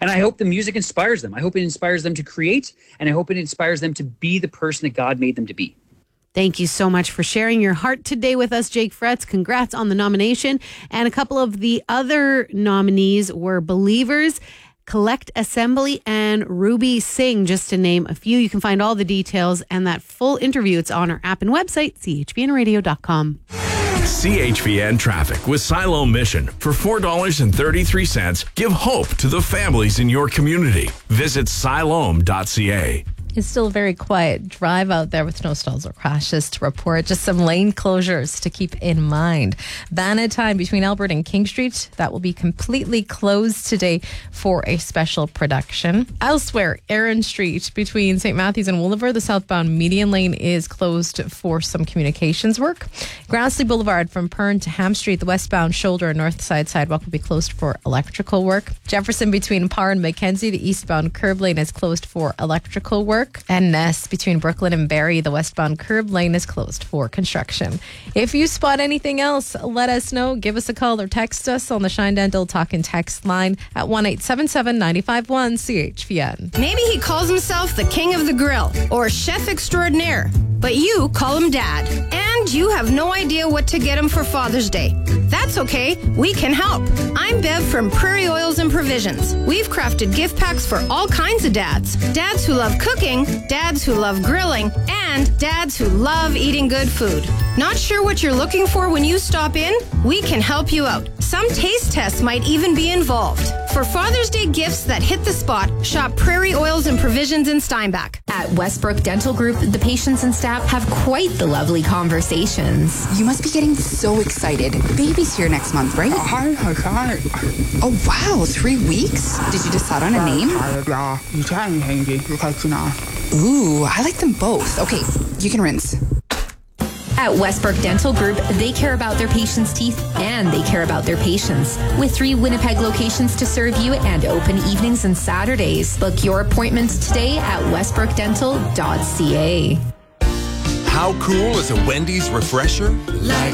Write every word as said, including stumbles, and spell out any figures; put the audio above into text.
And I hope the music inspires them. I hope it inspires them to create, and I hope it inspires them to be the person that God made them to be. Thank you so much for sharing your heart today with us, Jake Fretz. Congrats on the nomination. And a couple of the other nominees were Believers, Collect Assembly, and Ruby Singh, just to name a few. You can find all the details and that full interview. It's on our app and website, c h v n radio dot com. C H V N Traffic with Siloam Mission. For four dollars and thirty-three cents, give hope to the families in your community. Visit siloam dot c a. It's still a very quiet drive out there with no stalls or crashes to report. Just some lane closures to keep in mind. Bannatyne between Albert and King Street, that will be completely closed today for a special production. Elsewhere, Erin Street between Saint Matthews and Wooliver, the southbound median lane is closed for some communications work. Grassley Boulevard from Pern to Ham Street, the westbound shoulder and north side sidewalk will be closed for electrical work. Jefferson between Parr and Mackenzie, the eastbound curb lane is closed for electrical work. And Ness between Brooklyn and Barrie, the westbound curb lane is closed for construction. If you spot anything else, let us know. Give us a call or text us on the Shine Dental Talk and Text line at one eight seven seven, nine five one, C H V N. Maybe he calls himself the king of the grill or chef extraordinaire, but you call him dad. And you have no idea what to get him for Father's Day. That's okay. We can help. I'm Bev from Prairie Oils and Provisions. We've crafted gift packs for all kinds of dads. Dads who love cooking, dads who love grilling, and dads who love eating good food. Not sure what you're looking for when you stop in? We can help you out. Some taste tests might even be involved. For Father's Day gifts that hit the spot, shop Prairie Oils and Provisions in Steinbach. At Westbrook Dental Group, the patients and staff have quite the lovely conversations. You must be getting so excited. Baby's here next month, right? Oh, wow, three weeks? Did you decide on a name? Ooh, I like them both. Okay, you can rinse. At Westbrook Dental Group, they care about their patients' teeth and they care about their patients. With three Winnipeg locations to serve you and open evenings and Saturdays. Book your appointments today at westbrook dental dot c a. How cool is a Wendy's refresher?